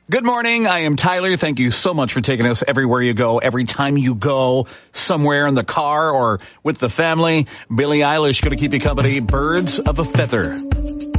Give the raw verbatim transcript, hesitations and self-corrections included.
Good morning. I am Tyler. Thank you so much for taking us everywhere you go, every time you go somewhere in the car or with the family. Billie Eilish going to keep you company. Birds of a Feather.